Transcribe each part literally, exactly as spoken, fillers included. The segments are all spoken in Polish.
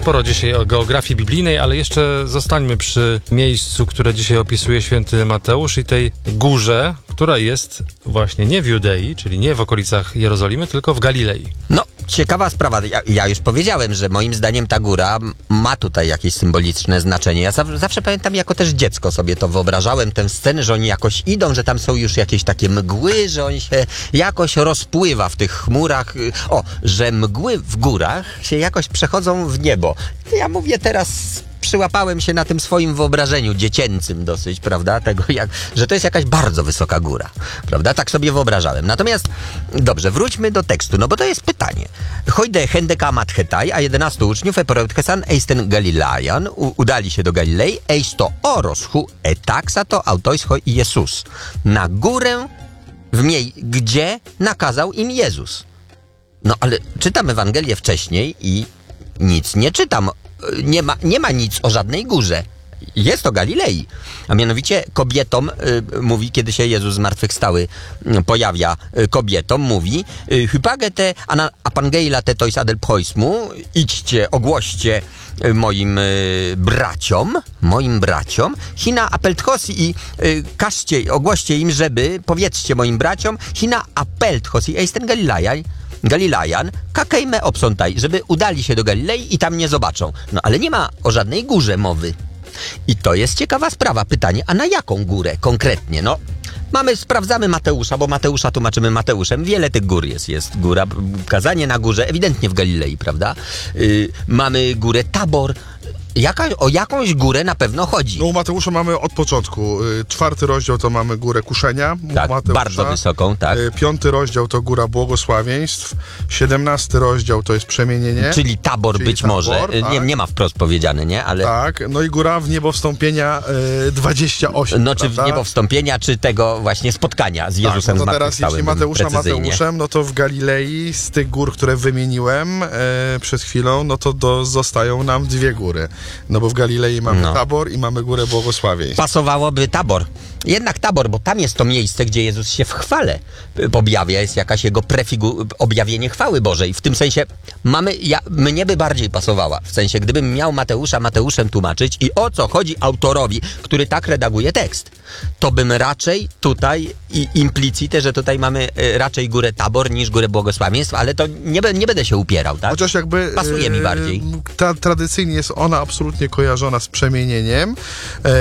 sporo dzisiaj o geografii biblijnej, ale jeszcze zostańmy przy miejscu, które dzisiaj opisuje święty Mateusz i tej górze, która jest właśnie nie w Judei, czyli nie w okolicach Jerozolimy, tylko w Galilei. No, ciekawa sprawa. Ja, ja już powiedziałem, że moim zdaniem ta góra ma tutaj jakieś symboliczne znaczenie. Ja zawsze, zawsze pamiętam, jako też dziecko sobie to wyobrażałem, tę scenę, że oni jakoś idą, że tam są już jakieś takie mgły, że on się jakoś rozpływa w tych chmurach. O, że mgły w górach się jakoś przechodzą w niebo. Ja mówię teraz... Przyłapałem się na tym swoim wyobrażeniu dziecięcym dosyć, prawda, tego jak, że to jest jakaś bardzo wysoka góra, prawda, tak sobie wyobrażałem. Natomiast, dobrze, wróćmy do tekstu, no bo to jest pytanie. Hojde hendeka mathetaj, a jedenastu uczniów eporeutkhesan eisten Galilean, udali się do Galilei, eisto oroschu etaksa to autoischo i Jezus. Na górę, w mniej, gdzie nakazał im Jezus. No ale czytam Ewangelię wcześniej i nic nie czytam. Nie ma, nie ma nic o żadnej górze. Jest o Galilei. A mianowicie kobietom y, mówi, kiedy się Jezus zmartwychwstały y, pojawia y, kobietom, mówi Hypagete apangeila te tois adel poismu, idźcie, ogłoście y, moim y, braciom, moim braciom, hina apeltchosi i y, każcie, ogłoście im, żeby, powiedzcie moim braciom, hina apeltchosi eisten Galilei, Galilejan, kakejme obsątaj, żeby udali się do Galilei i tam nie zobaczą. No ale nie ma o żadnej górze mowy. I to jest ciekawa sprawa. Pytanie, a na jaką górę konkretnie? No, mamy, sprawdzamy Mateusza, bo Mateusza tłumaczymy Mateuszem. Wiele tych gór jest. Jest góra, kazanie na górze, ewidentnie w Galilei, prawda? Yy, mamy górę Tabor. Jaka, o jakąś górę na pewno chodzi. No u Mateusza mamy od początku. Y, czwarty rozdział to mamy górę Kuszenia. Tak, Mateusza. bardzo wysoką, tak. Y, piąty rozdział to góra błogosławieństw. Siedemnasty rozdział to jest przemienienie. Czyli Tabor Czyli być tabor, może. tak. Nie, nie ma wprost powiedziane, nie? Ale... Tak, no i góra w niebo wstąpienia y, dwadzieścia osiem. No czy w niebo wstąpienia, czy tego właśnie spotkania z Jezusem tak, no to teraz jeśli Mateusza precyzyjnie. Mateuszem, no to w Galilei z tych gór, które wymieniłem e, przed chwilą, no to do, zostają nam dwie góry. No bo w Galilei mamy no. Tabor i mamy górę błogosławieństw. Pasowałoby Tabor. Jednak Tabor, bo tam jest to miejsce, gdzie Jezus się w chwale objawia, jest jakaś jego prefigu, objawienie chwały Bożej. W tym sensie mamy, ja, mnie by bardziej pasowała. W sensie, gdybym miał Mateusza Mateuszem tłumaczyć i o co chodzi autorowi, który tak redaguje tekst, to bym raczej tutaj i implicite, że tutaj mamy y, raczej górę Tabor niż górę błogosławieństw, ale to nie, nie będę się upierał, tak? Chociaż jakby pasuje mi bardziej. Ta, tradycyjnie jest ona absolutnie kojarzona z przemienieniem. E,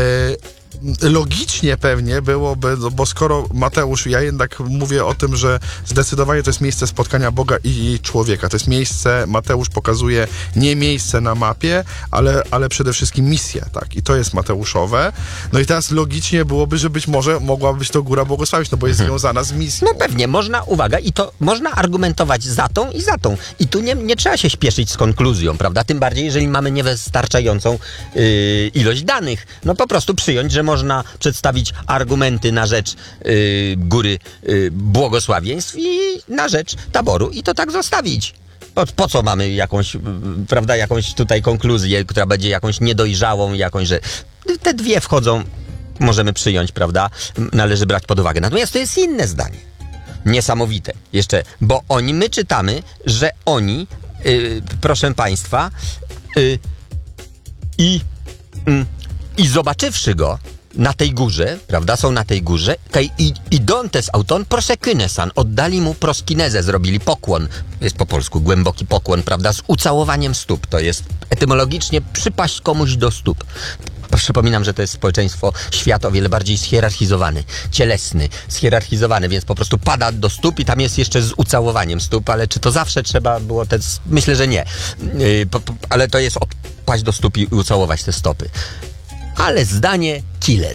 Logicznie pewnie byłoby, bo skoro Mateusz, ja jednak mówię o tym, że zdecydowanie to jest miejsce spotkania Boga i człowieka. To jest miejsce, Mateusz pokazuje nie miejsce na mapie, ale, ale przede wszystkim misję, tak? I to jest mateuszowe. No i teraz logicznie byłoby, że być może mogła być to góra błogosławieństw, no bo jest hmm. związana z misją. No pewnie, można, uwaga, i to można argumentować za tą i za tą. I tu nie, nie trzeba się śpieszyć z konkluzją, prawda? Tym bardziej, jeżeli mamy niewystarczającą yy, ilość danych. No po prostu przyjąć, że można przedstawić argumenty na rzecz yy, góry yy, błogosławieństw i na rzecz Taboru i to tak zostawić. Po, po co mamy jakąś, yy, prawda, jakąś tutaj konkluzję, która będzie jakąś niedojrzałą, jakąś, że te dwie wchodzą, możemy przyjąć, prawda, należy brać pod uwagę. Natomiast to jest inne zdanie. Niesamowite. Jeszcze, bo oni, my czytamy, że oni, yy, proszę państwa, yy, i, yy, i zobaczywszy go na tej górze, prawda, są na tej górze, kaj idontes auton prosekynesan, oddali mu proskinezę, zrobili pokłon, jest po polsku głęboki pokłon, prawda, z ucałowaniem stóp, to jest etymologicznie przypaść komuś do stóp. Przypominam, że to jest społeczeństwo, świat o wiele bardziej schierarchizowany, cielesny, schierarchizowany, więc po prostu pada do stóp i tam jest jeszcze z ucałowaniem stóp, ale czy to zawsze trzeba było, te, myślę, że nie, yy, po, po, ale to jest odpaść do stóp i ucałować te stopy. Ale zdanie killer.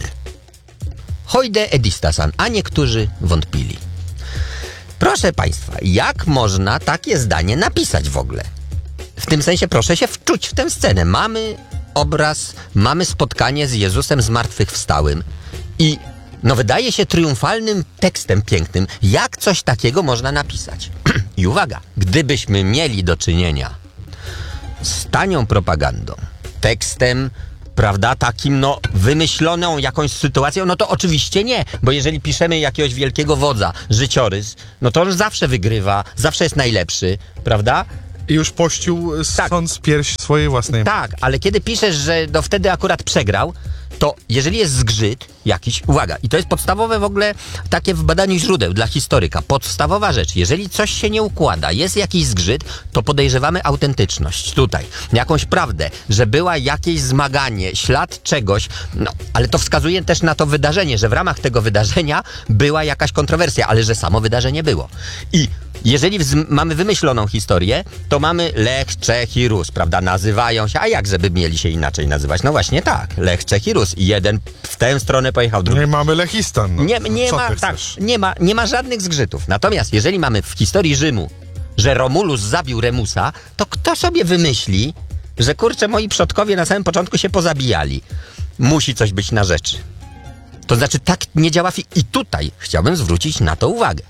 Hojde edistasan, a niektórzy wątpili. Proszę państwa, jak można takie zdanie napisać w ogóle? W tym sensie proszę się wczuć w tę scenę. Mamy obraz, mamy spotkanie z Jezusem zmartwychwstałym i no wydaje się triumfalnym tekstem pięknym. Jak coś takiego można napisać? I uwaga, gdybyśmy mieli do czynienia z tanią propagandą, tekstem, prawda, takim no wymyśloną jakąś sytuacją, no to oczywiście nie, bo jeżeli piszemy jakiegoś wielkiego wodza, życiorys, no to on zawsze wygrywa, zawsze jest najlepszy, prawda? I już pościł Tak. sąc pierś swojej własnej. Tak, ale kiedy piszesz, że no wtedy akurat przegrał, to jeżeli jest zgrzyt jakiś, uwaga, i to jest podstawowe w ogóle takie w badaniu źródeł dla historyka, podstawowa rzecz, jeżeli coś się nie układa, jest jakiś zgrzyt, to podejrzewamy autentyczność tutaj, jakąś prawdę, że była jakieś zmaganie, ślad czegoś, no, ale to wskazuje też na to wydarzenie, że w ramach tego wydarzenia była jakaś kontrowersja, ale że samo wydarzenie było. I jeżeli wz- mamy wymyśloną historię, to mamy Lech, Czech i Rus, prawda? Nazywają się, a jak żeby mieli się inaczej nazywać? No właśnie tak, Lech, Czech i Rus. I jeden w tę stronę pojechał, drugi. Nie mamy Lechistan. No. Nie, nie, Co ma, ty tak, chcesz? nie, ma, nie ma żadnych zgrzytów. Natomiast jeżeli mamy w historii Rzymu, że Romulus zabił Remusa, to kto sobie wymyśli, że kurczę, moi przodkowie na samym początku się pozabijali? Musi coś być na rzeczy. To znaczy tak nie działa fi- I tutaj chciałbym zwrócić na to uwagę,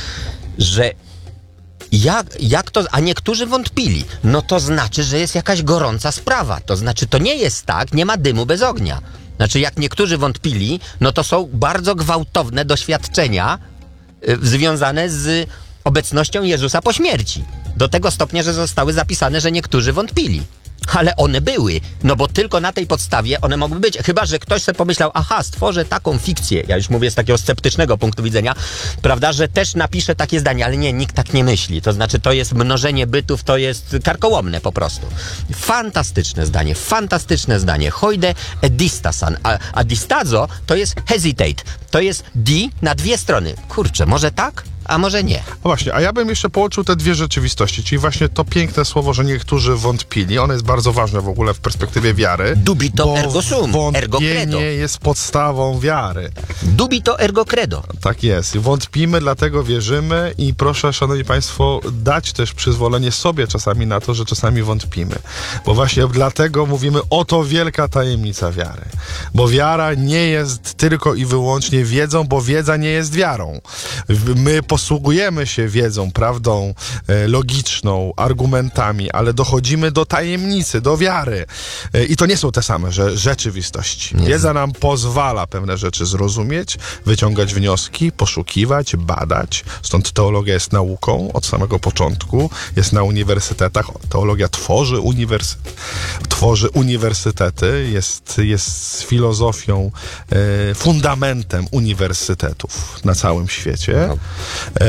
że jak, jak to, a niektórzy wątpili, no to znaczy, że jest jakaś gorąca sprawa. To znaczy, to nie jest tak, nie ma dymu bez ognia. Znaczy, jak niektórzy wątpili, no to są bardzo gwałtowne doświadczenia y, związane z obecnością Jezusa po śmierci. Do tego stopnia, że zostały zapisane, że niektórzy wątpili. Ale one były, no bo tylko na tej podstawie one mogły być. Chyba że ktoś sobie pomyślał, aha, stworzę taką fikcję, ja już mówię z takiego sceptycznego punktu widzenia, prawda, że też napiszę takie zdanie, ale nie, nikt tak nie myśli. To znaczy, to jest mnożenie bytów, to jest karkołomne po prostu. Fantastyczne zdanie, fantastyczne zdanie. Hojde edistasan, a, a distazo to jest hesitate, to jest di na dwie strony. Kurczę, może tak? A może nie. No właśnie, a ja bym jeszcze połączył te dwie rzeczywistości, czyli właśnie to piękne słowo, że niektórzy wątpili, ono jest bardzo ważne w ogóle w perspektywie wiary. Dubito bo ergo sum, ergo credo. wątpienie jest podstawą wiary. Dubito ergo credo. Tak jest. Wątpimy, dlatego wierzymy i proszę, szanowni państwo, dać też przyzwolenie sobie czasami na to, że czasami wątpimy. Bo właśnie dlatego mówimy, oto wielka tajemnica wiary. Bo wiara nie jest tylko i wyłącznie wiedzą, bo wiedza nie jest wiarą. My posługujemy się wiedzą, prawdą e, logiczną, argumentami, ale dochodzimy do tajemnicy, do wiary. E, I to nie są te same że, rzeczywistości. Nie. Wiedza nam pozwala pewne rzeczy zrozumieć, wyciągać wnioski, poszukiwać, badać. Stąd teologia jest nauką od samego początku, jest na uniwersytetach. Teologia tworzy, uniwers... tworzy uniwersytety, jest, jest filozofią, e, fundamentem uniwersytetów na całym świecie. No. E,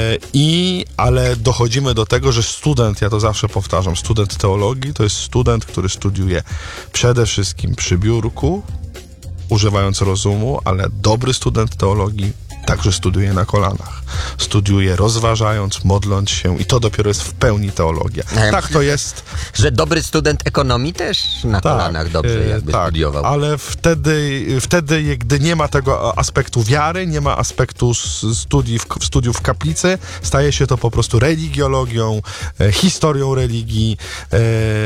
I, ale dochodzimy do tego, że student, ja to zawsze powtarzam, student teologii to jest student, który studiuje przede wszystkim przy biurku, używając rozumu, ale dobry student teologii także studiuje na kolanach. Studiuje rozważając, modląc się i to dopiero jest w pełni teologia. Ja Tak to jest. Że dobry student ekonomii też na kolanach dobrze e, jakby tak, studiował. ale wtedy, wtedy, gdy nie ma tego aspektu wiary, nie ma aspektu s- studii w, studiów w kaplicy, staje się to po prostu religiologią, e, historią religii, e,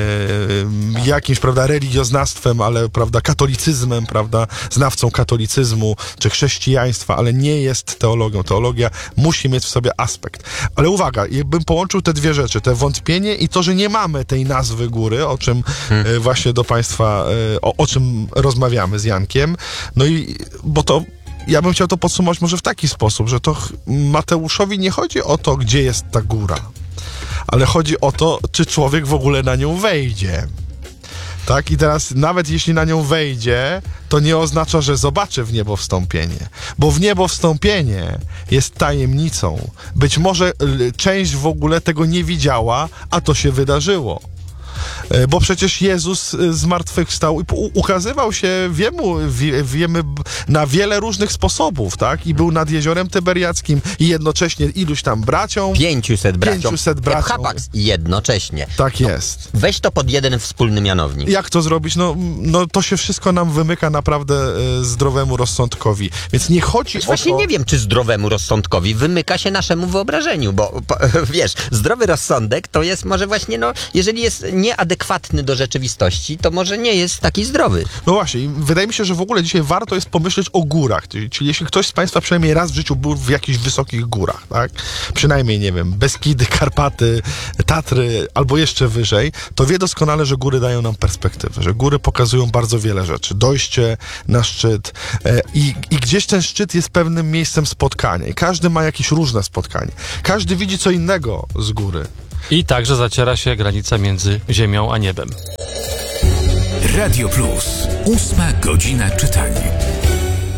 jakimś, prawda, religioznawstwem, ale, prawda, katolicyzmem, prawda, znawcą katolicyzmu czy chrześcijaństwa, ale nie jest teologią. Teologia musi mieć w sobie aspekt. Ale uwaga, jakbym połączył te dwie rzeczy, te wątpienie i to, że nie mamy tej nazwy góry, o czym hmm. e, właśnie do państwa, e, o, o czym rozmawiamy z Jankiem, no i, bo to ja bym chciał to podsumować może w taki sposób, że to ch- Mateuszowi nie chodzi o to, gdzie jest ta góra, ale chodzi o to, czy człowiek w ogóle na nią wejdzie. Tak? I teraz nawet jeśli na nią wejdzie, to nie oznacza, że zobaczy w niebo wstąpienie. Bo w niebo wstąpienie jest tajemnicą. Być może y, część w ogóle tego nie widziała, a to się wydarzyło. E, Bo przecież Jezus y, zmartwychwstał i u- ukazywał się wiemu, wie, wiemy b- na wiele różnych sposobów, tak? I był nad jeziorem Tyberiackim i jednocześnie iluś tam braciom. Pięciuset braciom. Pięciuset braciom. Epchapax i jednocześnie. Tak jest. Weź to pod jeden wspólny mianownik. Jak to zrobić? No, no to się wszystko nam wymyka naprawdę e, zdrowemu rozsądkowi. Więc nie chodzi o Właśnie to... nie wiem, czy zdrowemu rozsądkowi wymyka się naszemu wyobrażeniu, bo po, wiesz, zdrowy rozsądek to jest może właśnie, no, jeżeli jest nieadekwatny do rzeczywistości, to może nie jest taki zdrowy. No właśnie, i wydaje mi się, że w ogóle dzisiaj warto jest pomyśleć o górach. Czyli, czyli jeśli ktoś z państwa przynajmniej raz w życiu był w jakichś wysokich górach, tak? Przynajmniej, nie wiem, Beskidy, Karpaty, Tatry albo jeszcze wyżej, to wie doskonale, że góry dają nam perspektywę, że góry pokazują bardzo wiele rzeczy. Dojście na szczyt e, i, i gdzieś ten szczyt jest pewnym miejscem spotkania i każdy ma jakieś różne spotkanie. Każdy widzi co innego z góry. I także zaciera się granica między ziemią a niebem. Radio Plus. Ósma godzina czytania.